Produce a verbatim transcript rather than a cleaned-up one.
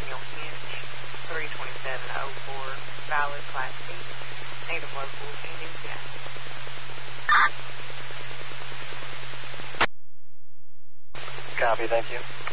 Daniel Hinch, three twenty-seven oh four, valid Class B, native local, Indiana. Copy, thank you.